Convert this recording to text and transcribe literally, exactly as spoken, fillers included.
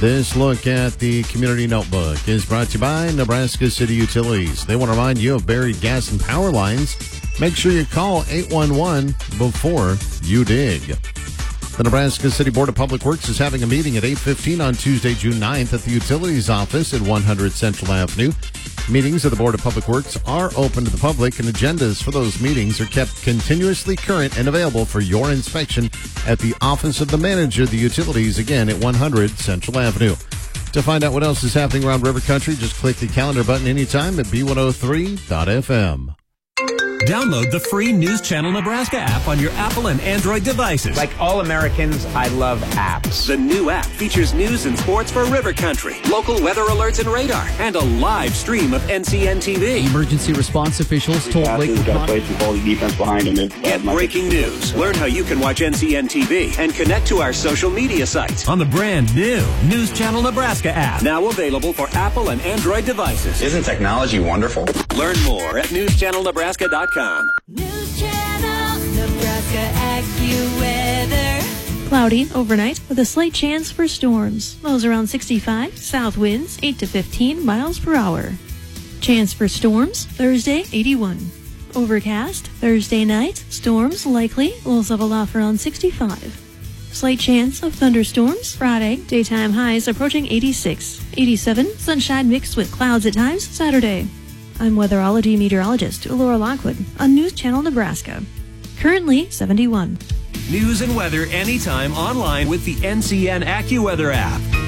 This look at the Community Notebook is brought to you by Nebraska City Utilities. They want to remind you of buried gas and power lines. Make sure you call eight one one before you dig. The Nebraska City Board of Public Works is having a meeting at eight fifteen on Tuesday, June ninth at the Utilities Office at one hundred Central Avenue. Meetings of the Board of Public Works are open to the public, and agendas for those meetings are kept continuously current and available for your inspection at the Office of the Manager of the Utilities, again at one hundred Central Avenue. To find out what else is happening around River Country, just click the calendar button anytime at B one oh three dot F M. Download the free News Channel Nebraska app on your Apple and Android devices. Like all Americans, I love apps. The new app features news and sports for River Country, local weather alerts and radar, and a live stream of N C N T V. Emergency response officials told Lakewood got to play some quality defense behind him. Get breaking news. Learn how you can watch N C N T V and connect to our social media sites on the brand new News Channel Nebraska app. Now available for Apple and Android devices. Isn't technology wonderful? Learn more at news channel nebraska dot com. News Channel Nebraska AccuWeather. Cloudy overnight with a slight chance for storms. Lows around sixty-five, south winds eight to fifteen miles per hour. Chance for storms Thursday, eighty-one. Overcast Thursday night, storms likely, lows level off around sixty-five. Slight chance of thunderstorms Friday, daytime highs approaching eighty-six. eighty-seven, sunshine mixed with clouds at times Saturday. I'm weatherology meteorologist Laura Lockwood on News Channel Nebraska. Currently seventy-one. News and weather anytime online with the N C N AccuWeather app.